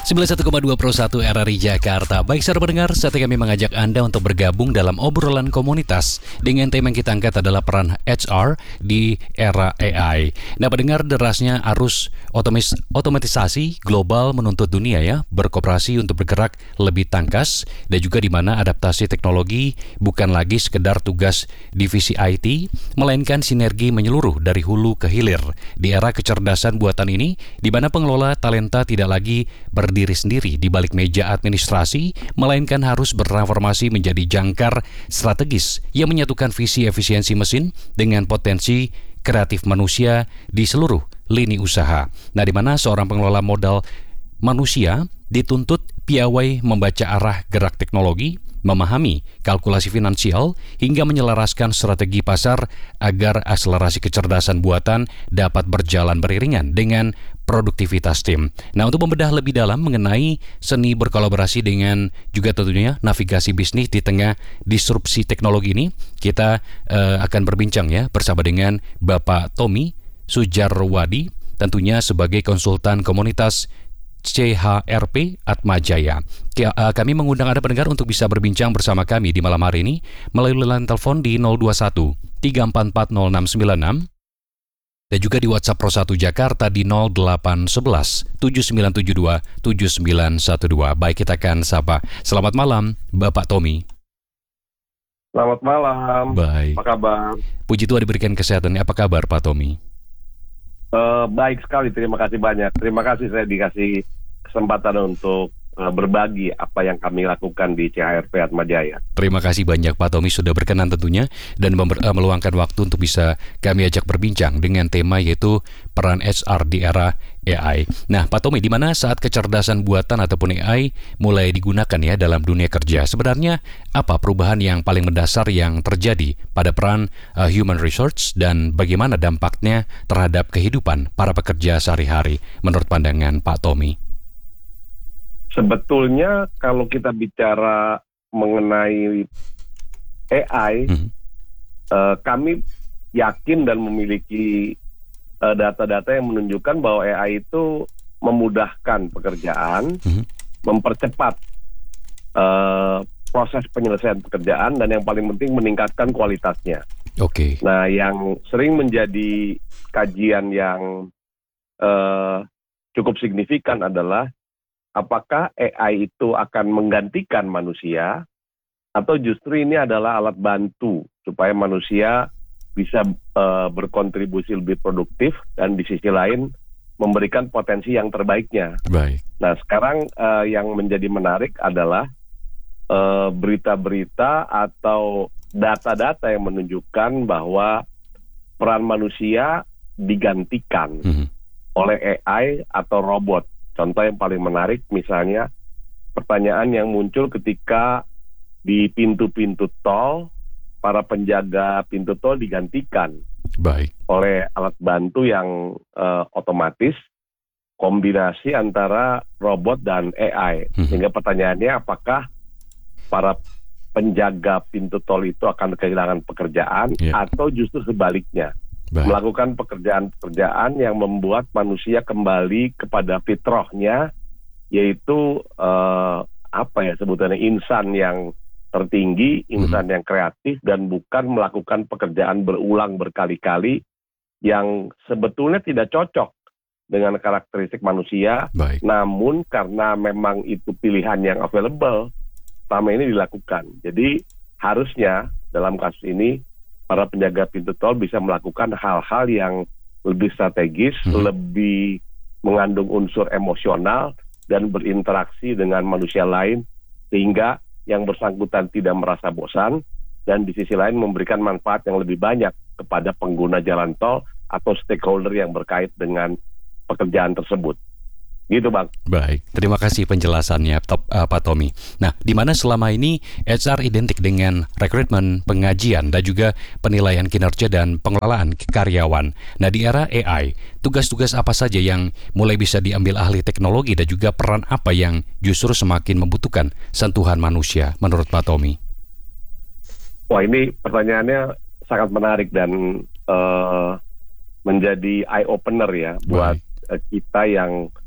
91,2 Pro 1 RRI Jakarta. Baik saudara pendengar, saatnya kami mengajak Anda untuk bergabung dalam obrolan komunitas dengan tema yang kita angkat adalah peran HR di era AI. Nah pendengar, derasnya arus otomatisasi global menuntut dunia ya berkooperasi untuk bergerak lebih tangkas, dan juga di mana adaptasi teknologi bukan lagi sekedar tugas divisi IT, melainkan sinergi menyeluruh dari hulu ke hilir. Di era kecerdasan buatan ini, di mana pengelola talenta tidak lagi berdiri sendiri di balik meja administrasi, melainkan harus bertransformasi menjadi jangkar strategis yang menyatukan visi efisiensi mesin dengan potensi kreatif manusia di seluruh lini usaha. Nah, di mana seorang pengelola modal manusia dituntut piawai membaca arah gerak teknologi, memahami kalkulasi finansial, hingga menyelaraskan strategi pasar agar akselerasi kecerdasan buatan dapat berjalan beriringan dengan produktivitas tim. Nah, untuk membedah lebih dalam mengenai seni berkolaborasi dengan juga tentunya navigasi bisnis di tengah disrupsi teknologi ini, kita akan berbincang ya bersama dengan Bapak Tommy Sujarwadi, tentunya sebagai konsultan komunitas CHRP Atmajaya. Kami mengundang Anda pendengar untuk bisa berbincang bersama kami di malam hari ini melalui line telepon di 021 344 0696 dan juga di WhatsApp Pro 1 Jakarta di 0811 7972 7912. Baik, kita akan sapa. Selamat malam Bapak Tommy. Selamat malam. Baik. Apa kabar? Puji Tuhan diberikan kesehatan. Apa kabar Pak Tommy? Baik sekali, terima kasih banyak. Terima kasih saya dikasih kesempatan untuk berbagi apa yang kami lakukan di CHRP Atmajaya. Terima kasih banyak Pak Tommy sudah berkenan tentunya dan meluangkan waktu untuk bisa kami ajak berbincang dengan tema yaitu peran HR di era AI. Nah Pak Tommy, di mana saat kecerdasan buatan ataupun AI mulai digunakan ya dalam dunia kerja, sebenarnya apa perubahan yang paling mendasar yang terjadi pada peran human resource dan bagaimana dampaknya terhadap kehidupan para pekerja sehari-hari menurut pandangan Pak Tommy? Sebetulnya kalau kita bicara mengenai AI, kami yakin dan memiliki data-data yang menunjukkan bahwa AI itu memudahkan pekerjaan, mempercepat proses penyelesaian pekerjaan, dan yang paling penting meningkatkan kualitasnya. Oke. Nah, yang sering menjadi kajian yang cukup signifikan adalah apakah AI itu akan menggantikan manusia atau justru ini adalah alat bantu supaya manusia bisa berkontribusi lebih produktif dan di sisi lain memberikan potensi yang terbaiknya. Baik. Nah, sekarang yang menjadi menarik adalah berita-berita atau data-data yang menunjukkan bahwa peran manusia digantikan oleh AI atau robot. Contoh yang paling menarik misalnya pertanyaan yang muncul ketika di pintu-pintu tol, para penjaga pintu tol digantikan oleh alat bantu yang otomatis, kombinasi antara robot dan AI. Sehingga pertanyaannya apakah para penjaga pintu tol itu akan kehilangan pekerjaan atau justru sebaliknya. Melakukan pekerjaan-pekerjaan yang membuat manusia kembali kepada fitrahnya, yaitu sebutannya insan yang tertinggi, insan yang kreatif, dan bukan melakukan pekerjaan berulang berkali-kali yang sebetulnya tidak cocok dengan karakteristik manusia. Namun karena memang itu pilihan yang available, selama ini dilakukan. Jadi harusnya dalam kasus ini para penjaga pintu tol bisa melakukan hal-hal yang lebih strategis, lebih mengandung unsur emosional, dan berinteraksi dengan manusia lain, sehingga yang bersangkutan tidak merasa bosan, dan di sisi lain memberikan manfaat yang lebih banyak kepada pengguna jalan tol atau stakeholder yang berkait dengan pekerjaan tersebut. Gitu Bang. Baik, terima kasih penjelasannya Pak Tommy. Nah, di mana selama ini HR identik dengan rekrutmen, pengajian, dan juga penilaian kinerja dan pengelolaan karyawan. Nah, di era AI, tugas-tugas apa saja yang mulai bisa diambil ahli teknologi dan juga peran apa yang justru semakin membutuhkan sentuhan manusia menurut Pak Tommy? Wah, ini pertanyaannya sangat menarik dan menjadi eye-opener ya buat kita yang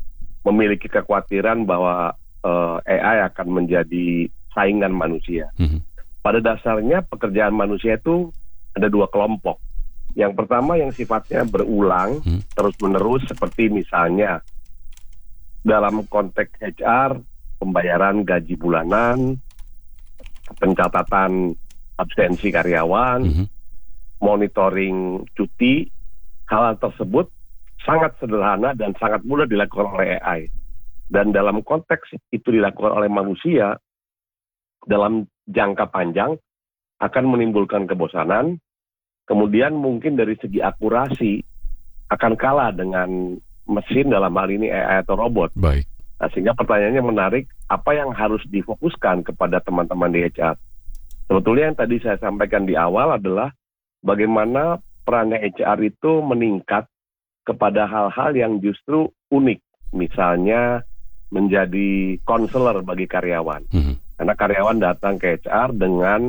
memiliki kekhawatiran bahwa AI akan menjadi saingan manusia. Pada dasarnya pekerjaan manusia itu ada dua kelompok. Yang pertama yang sifatnya berulang terus-menerus, seperti misalnya dalam konteks HR, pembayaran gaji bulanan, pencatatan absensi karyawan, monitoring cuti. Hal tersebut sangat sederhana dan sangat mudah dilakukan oleh AI. Dan dalam konteks itu dilakukan oleh manusia, dalam jangka panjang akan menimbulkan kebosanan, kemudian mungkin dari segi akurasi akan kalah dengan mesin, dalam hal ini AI atau robot. Baik. Nah, sehingga pertanyaannya menarik, apa yang harus difokuskan kepada teman-teman di HR? Sebetulnya yang tadi saya sampaikan di awal adalah bagaimana peran HR itu meningkat kepada hal-hal yang justru unik. Misalnya menjadi konselor bagi karyawan. Karena karyawan datang ke HR dengan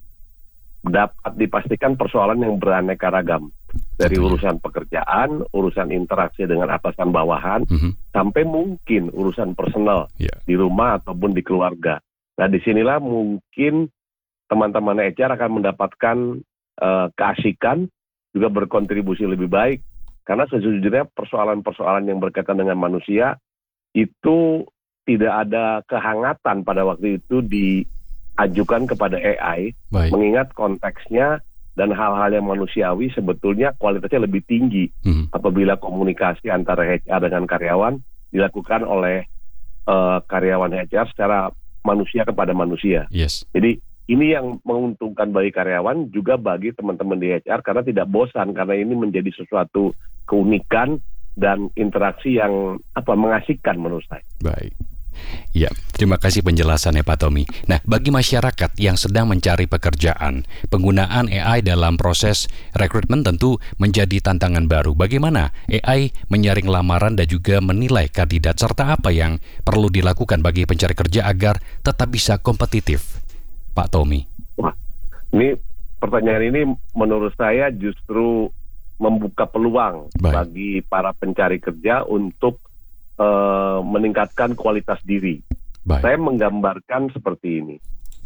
dapat dipastikan persoalan yang beraneka ragam. Dari urusan pekerjaan, urusan interaksi dengan atasan bawahan, sampai mungkin urusan personal di rumah ataupun di keluarga. Nah, disinilah mungkin teman-teman HR akan mendapatkan keasikan, juga berkontribusi lebih baik. Karena sejujurnya persoalan-persoalan yang berkaitan dengan manusia itu tidak ada kehangatan pada waktu itu diajukan kepada AI, mengingat konteksnya dan hal-hal yang manusiawi sebetulnya kualitasnya lebih tinggi apabila komunikasi antara HR dengan karyawan dilakukan oleh karyawan HR secara manusia kepada manusia. Jadi ini yang menguntungkan bagi karyawan, juga bagi teman-teman di HR, karena tidak bosan, karena ini menjadi sesuatu keunikan dan interaksi yang mengasihkan menurut saya. Baik. Ya, terima kasih penjelasannya Pak Tommy. Nah, bagi masyarakat yang sedang mencari pekerjaan, penggunaan AI dalam proses rekrutmen tentu menjadi tantangan baru. Bagaimana AI menyaring lamaran dan juga menilai kandidat, serta apa yang perlu dilakukan bagi pencari kerja agar tetap bisa kompetitif, Pak Tommy? Wah, ini pertanyaan ini menurut saya justru membuka peluang bagi para pencari kerja untuk meningkatkan kualitas diri. Saya menggambarkan seperti ini.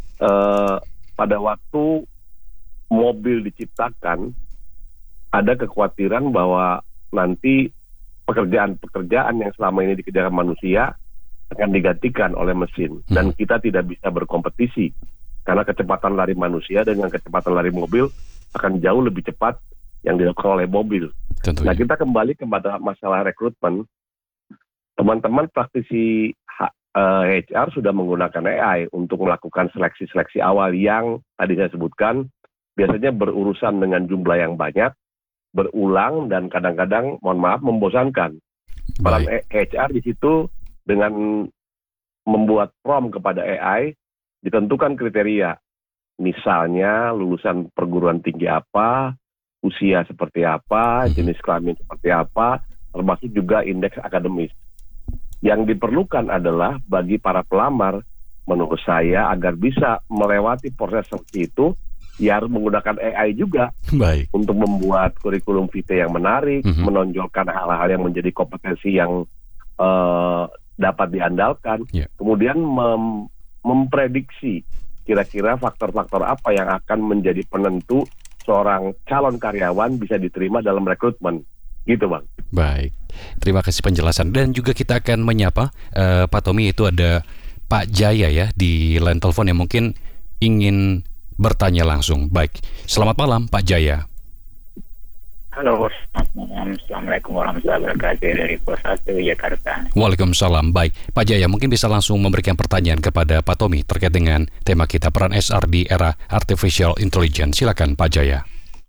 Pada waktu mobil diciptakan, ada kekhawatiran bahwa nanti pekerjaan-pekerjaan yang selama ini dikerjakan manusia akan digantikan oleh mesin. Dan kita tidak bisa berkompetisi. Karena kecepatan lari manusia dengan kecepatan lari mobil akan jauh lebih cepat yang dilakukan oleh mobil. Tentunya. Nah, kita kembali kepada masalah rekrutmen. Teman-teman praktisi HR sudah menggunakan AI untuk melakukan seleksi-seleksi awal yang tadi saya sebutkan, biasanya berurusan dengan jumlah yang banyak, berulang, dan kadang-kadang, mohon maaf, membosankan. Peran HR di situ dengan membuat prompt kepada AI, ditentukan kriteria. Misalnya lulusan perguruan tinggi apa, usia seperti apa, jenis kelamin seperti apa, termasuk juga indeks akademis. Yang diperlukan adalah bagi para pelamar, menurut saya, agar bisa melewati proses seperti itu, ya harus menggunakan AI juga. Untuk membuat kurikulum vitae yang menarik, menonjolkan hal-hal yang menjadi kompetensi yang dapat diandalkan, kemudian memprediksi kira-kira faktor-faktor apa yang akan menjadi penentu seorang calon karyawan bisa diterima dalam rekrutmen. Gitu, Bang. Baik, terima kasih penjelasan. Dan juga kita akan menyapa Pak Tommy, itu ada Pak Jaya ya di line telepon yang mungkin ingin bertanya langsung. Baik, selamat malam Pak Jaya. Halo, selamat malam. Assalamualaikum warahmatullahi wabarakatuh dari Pos 1 Jakarta. Waalaikumsalam. Baik, Pak Jaya mungkin bisa langsung memberikan pertanyaan kepada Pak Tommy terkait dengan tema kita, peran HR di era Artificial Intelligence. Silakan Pak Jaya.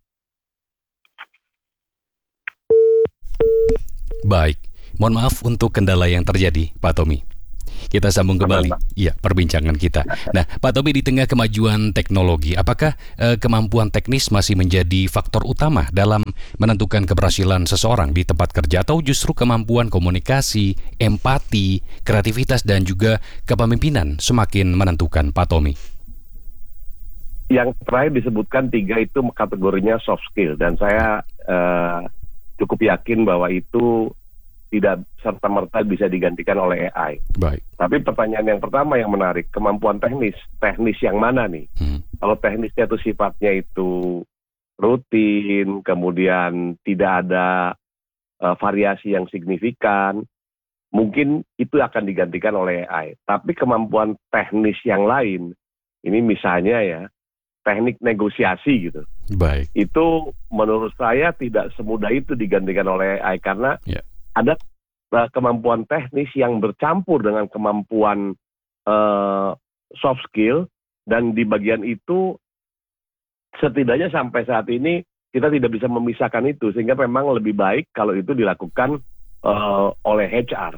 Baik, mohon maaf untuk kendala yang terjadi, Pak Tommy. Kita sambung kembali, perbincangan kita. Nah, Pak Tommy, di tengah kemajuan teknologi, apakah kemampuan teknis masih menjadi faktor utama dalam menentukan keberhasilan seseorang di tempat kerja, atau justru kemampuan komunikasi, empati, kreativitas, dan juga kepemimpinan semakin menentukan, Pak Tommy? Yang terakhir disebutkan 3 itu kategorinya soft skill, dan saya cukup yakin bahwa itu tidak serta-merta bisa digantikan oleh AI. Baik. Tapi pertanyaan yang pertama yang menarik, kemampuan teknis yang mana nih? Kalau teknisnya itu sifatnya itu rutin, kemudian tidak ada variasi yang signifikan, mungkin itu akan digantikan oleh AI. Tapi kemampuan teknis yang lain, ini misalnya ya, teknik negosiasi gitu. Baik. Itu menurut saya tidak semudah itu digantikan oleh AI karena ada kemampuan teknis yang bercampur dengan kemampuan soft skill, dan di bagian itu setidaknya sampai saat ini kita tidak bisa memisahkan itu, sehingga memang lebih baik kalau itu dilakukan oleh HR.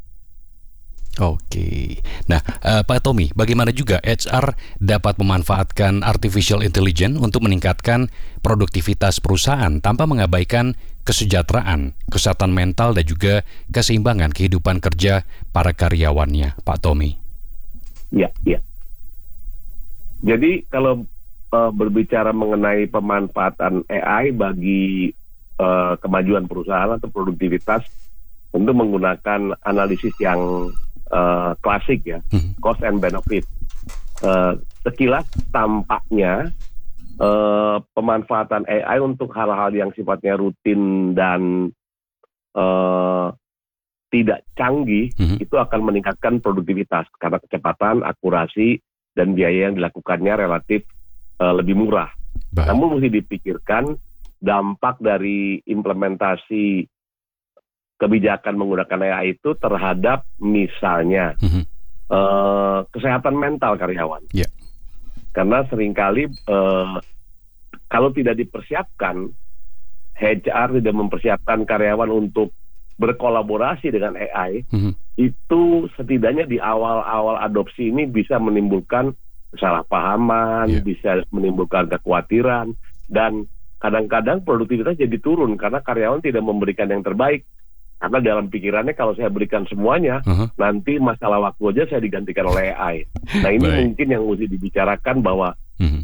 Oke. Nah, Pak Tommy, bagaimana juga HR dapat memanfaatkan artificial intelligence untuk meningkatkan produktivitas perusahaan tanpa mengabaikan kesejahteraan, kesehatan mental, dan juga keseimbangan kehidupan kerja para karyawannya, Pak Tommy? Ya. Jadi kalau berbicara mengenai pemanfaatan AI bagi kemajuan perusahaan atau produktivitas, tentu menggunakan analisis yang klasik ya, cost and benefit. Sekilas tampaknya pemanfaatan AI untuk hal-hal yang sifatnya rutin dan tidak canggih itu akan meningkatkan produktivitas karena kecepatan, akurasi, dan biaya yang dilakukannya relatif lebih murah. Namun mesti dipikirkan dampak dari implementasi kebijakan menggunakan AI itu terhadap misalnya kesehatan mental karyawan. Karena seringkali kalau tidak dipersiapkan, HR tidak mempersiapkan karyawan untuk berkolaborasi dengan AI, itu setidaknya di awal-awal adopsi ini bisa menimbulkan kesalahpahaman, bisa menimbulkan kekhawatiran, dan kadang-kadang produktivitas jadi turun karena karyawan tidak memberikan yang terbaik. Karena dalam pikirannya kalau saya berikan semuanya, nanti masalah waktu aja saya digantikan oleh AI. Nah ini mungkin yang mesti dibicarakan bahwa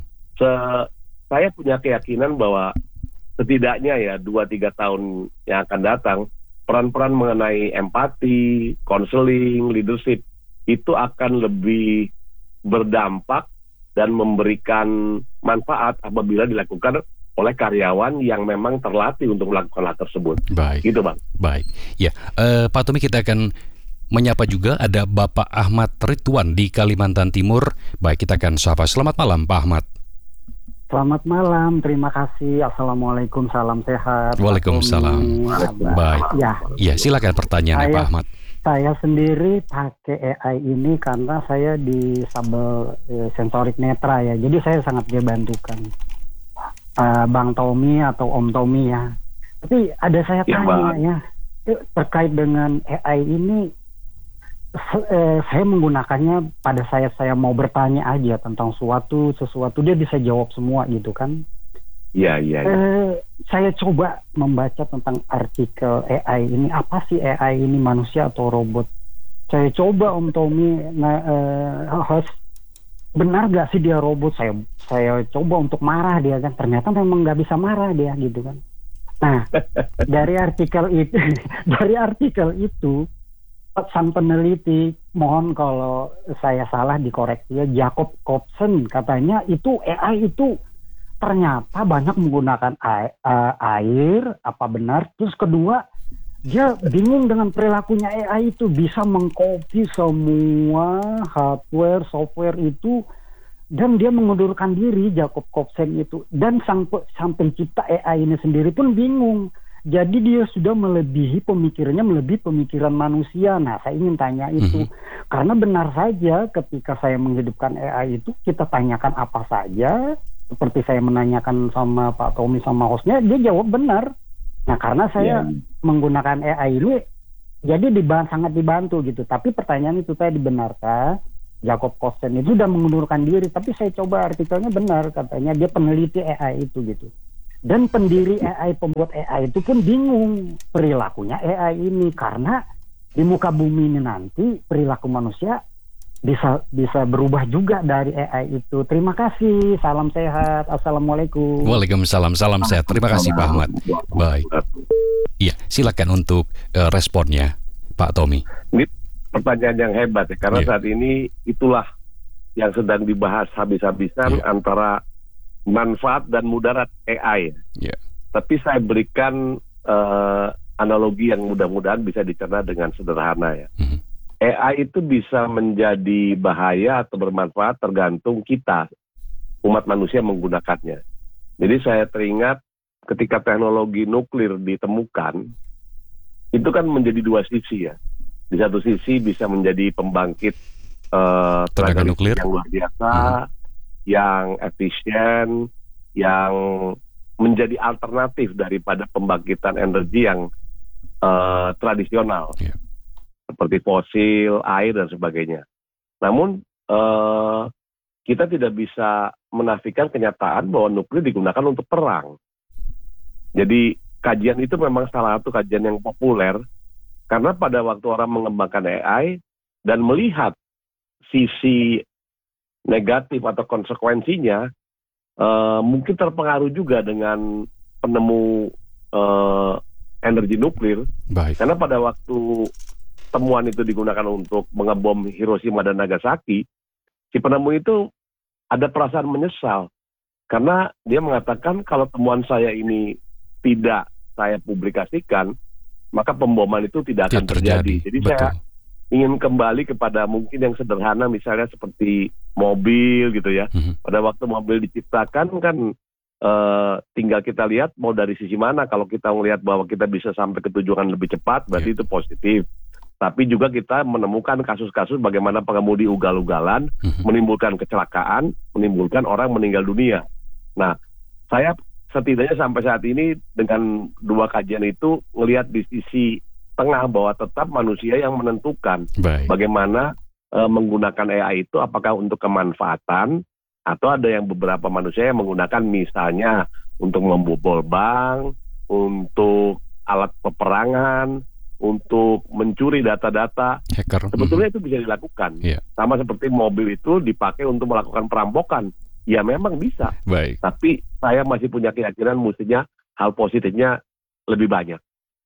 saya punya keyakinan bahwa setidaknya ya 2-3 tahun yang akan datang, peran-peran mengenai empati, konseling, leadership itu akan lebih berdampak dan memberikan manfaat apabila dilakukan oleh karyawan yang memang terlatih untuk melakukan hal tersebut. Baik. Gitu, Bang. Baik. Ya, Pak Tommy, kita akan menyapa juga ada Bapak Ahmad Ridwan di Kalimantan Timur. Baik, kita akan sapa. Selamat malam, Pak Ahmad. Selamat malam, terima kasih. Assalamualaikum, salam sehat. Waalaikumsalam. Baik. Ya, silakan pertanyaannya, Pak Ahmad. Saya sendiri pakai AI ini karena saya disabel sensorik netra ya. Jadi saya sangat dibantukan. Bang Tommy atau Om Tommy ya. Tapi ada saya tanya ya, terkait dengan AI ini, saya menggunakannya pada saya mau bertanya aja tentang sesuatu dia bisa jawab semua gitu kan. Iya. Saya coba membaca tentang artikel AI ini, apa sih AI ini, manusia atau robot? Saya coba Om Tommy host, benar gak sih dia robot? Saya coba untuk marah dia kan, ternyata memang nggak bisa marah dia gitu kan. Nah dari artikel itu sang peneliti, mohon kalau saya salah dikoreksi ya, Jacob Kopsen katanya itu AI itu ternyata banyak menggunakan air, apa benar? Terus kedua, dia bingung dengan perilakunya AI itu, bisa mengcopy semua hardware, software itu, dan dia mengundurkan diri, Jacob Kopsen itu. Dan sang pencipta AI ini sendiri pun bingung. Jadi dia sudah melebihi pemikiran manusia. Nah, saya ingin tanya itu. Karena benar saja ketika saya menghidupkan AI itu, kita tanyakan apa saja, seperti saya menanyakan sama Pak Tommy sama hostnya, dia jawab benar. Nah, karena saya menggunakan AI ini, jadi sangat dibantu gitu. Tapi pertanyaan itu saya dibenarkan, Jacob Kopsen itu sudah mengundurkan diri. Tapi saya coba artikelnya benar, katanya dia peneliti AI itu gitu. Dan pendiri AI, pembuat AI itu pun bingung perilakunya AI ini. Karena di muka bumi ini nanti perilaku manusia bisa berubah juga dari AI itu. Terima kasih. Salam sehat. Assalamualaikum. Waalaikumsalam, salam sehat. Terima kasih Pak Ahmad. Baik. Iya, silakan untuk responnya, Pak Tommy. Ini pertanyaan yang hebat ya, karena saat ini itulah yang sedang dibahas habis-habisan antara manfaat dan mudarat AI. Tapi saya berikan analogi yang mudah-mudahan bisa dicerna dengan sederhana ya. AI itu bisa menjadi bahaya atau bermanfaat tergantung kita, umat manusia menggunakannya. Jadi saya teringat ketika teknologi nuklir ditemukan, itu kan menjadi dua sisi ya. Di satu sisi bisa menjadi pembangkit tenaga nuklir yang luar biasa, yang efisien, yang menjadi alternatif daripada pembangkitan energi yang tradisional. Seperti fosil, air, dan sebagainya. Namun, kita tidak bisa menafikan kenyataan bahwa nuklir digunakan untuk perang. Jadi, kajian itu memang salah satu kajian yang populer, karena pada waktu orang mengembangkan AI, dan melihat sisi negatif atau konsekuensinya, mungkin terpengaruh juga dengan penemu energi nuklir. Karena pada waktu temuan itu digunakan untuk mengebom Hiroshima dan Nagasaki, si penemu itu ada perasaan menyesal. Karena dia mengatakan kalau temuan saya ini tidak saya publikasikan, maka pemboman itu tidak akan terjadi. Jadi saya ingin kembali kepada mungkin yang sederhana, misalnya seperti mobil gitu ya. Pada waktu mobil diciptakan kan tinggal kita lihat mau dari sisi mana. Kalau kita melihat bahwa kita bisa sampai ke tujuan lebih cepat, berarti itu positif. Tapi juga kita menemukan kasus-kasus bagaimana pengemudi ugal-ugalan, menimbulkan kecelakaan, menimbulkan orang meninggal dunia. Nah, saya setidaknya sampai saat ini dengan dua kajian itu ngelihat di sisi tengah bahwa tetap manusia yang menentukan bagaimana menggunakan AI itu, apakah untuk kemanfaatan atau ada yang beberapa manusia yang menggunakan misalnya untuk membobol bank, untuk alat peperangan, untuk mencuri data-data hacker. Sebetulnya itu bisa dilakukan. Sama seperti mobil itu dipakai untuk melakukan perampokan. Ya memang bisa. Tapi saya masih punya keyakinan mestinya hal positifnya lebih banyak.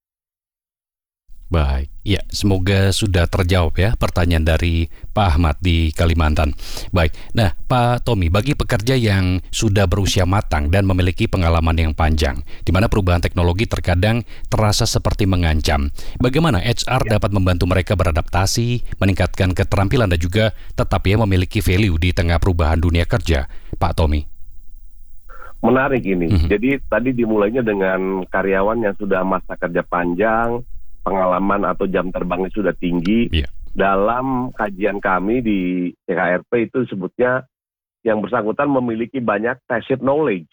Baik, ya semoga sudah terjawab ya pertanyaan dari Pak Ahmad di Kalimantan. Baik, nah Pak Tommy, bagi pekerja yang sudah berusia matang dan memiliki pengalaman yang panjang, di mana perubahan teknologi terkadang terasa seperti mengancam, bagaimana HR dapat membantu mereka beradaptasi, meningkatkan keterampilan dan juga tetap ya memiliki value di tengah perubahan dunia kerja, Pak Tommy? Menarik ini. Jadi tadi dimulainya dengan karyawan yang sudah masa kerja panjang, pengalaman atau jam terbangnya sudah tinggi. Dalam kajian kami di CKRP itu sebutnya yang bersangkutan memiliki banyak tacit knowledge,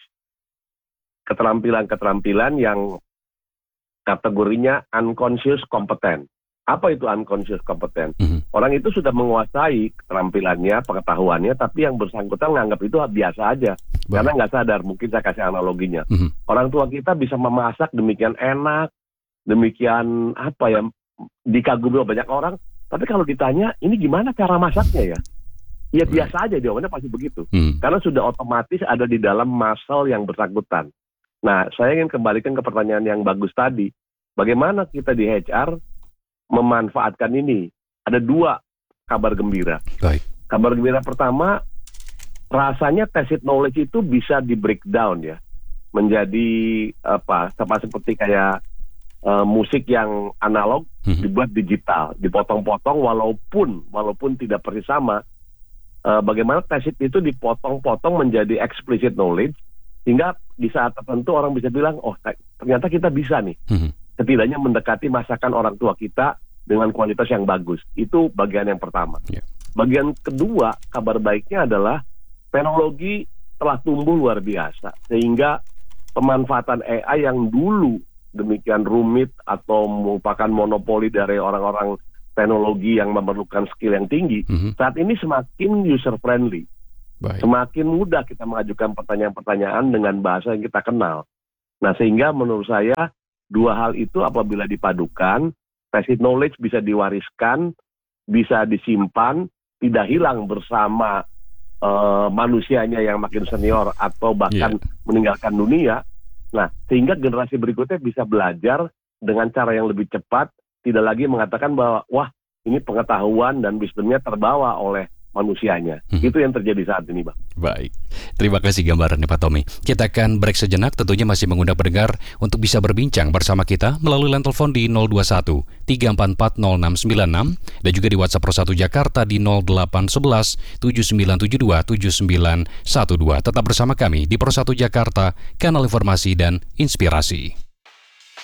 keterampilan-keterampilan yang kategorinya unconscious competence. Apa itu unconscious competence? Orang itu sudah menguasai keterampilannya, pengetahuannya, tapi yang bersangkutan menganggap itu biasa aja. Karena nggak sadar, mungkin saya kasih analoginya. Orang tua kita bisa memasak demikian enak, demikian apa ya, dikagumi banyak orang, tapi kalau ditanya ini gimana cara masaknya ya, ya biasa aja, jawabannya pasti begitu. Karena sudah otomatis ada di dalam muscle yang bersangkutan. Nah, saya ingin kembalikan ke pertanyaan yang bagus tadi, bagaimana kita di HR memanfaatkan ini. Ada dua kabar gembira. Kabar gembira pertama, rasanya tacit knowledge itu bisa di breakdown ya, menjadi seperti kayak musik yang analog dibuat digital, dipotong-potong walaupun tidak persis sama. Bagaimana tacit itu dipotong-potong menjadi explicit knowledge, sehingga di saat tertentu orang bisa bilang, oh ternyata kita bisa nih, setidaknya mendekati masakan orang tua kita dengan kualitas yang bagus. Itu bagian yang pertama. Bagian kedua, kabar baiknya adalah teknologi telah tumbuh luar biasa, sehingga pemanfaatan AI yang dulu demikian rumit atau merupakan monopoli dari orang-orang teknologi yang memerlukan skill yang tinggi, saat ini semakin user friendly. Semakin mudah kita mengajukan pertanyaan-pertanyaan dengan bahasa yang kita kenal. Nah, sehingga menurut saya dua hal itu apabila dipadukan, tacit knowledge bisa diwariskan, bisa disimpan, tidak hilang bersama manusianya yang makin senior atau bahkan meninggalkan dunia. Nah, sehingga generasi berikutnya bisa belajar dengan cara yang lebih cepat, tidak lagi mengatakan bahwa wah ini pengetahuan dan wisdomnya terbawa oleh manusianya. Itu yang terjadi saat ini, Bang. Baik, terima kasih gambarannya Pak Tommy. Kita akan break sejenak, tentunya masih mengundang pendengar untuk bisa berbincang bersama kita melalui line telepon di 021 344 0696 dan juga di WhatsApp Pro 1 Jakarta di 0811 7972 7912. Tetap bersama kami di Pro 1 Jakarta, kanal informasi dan inspirasi.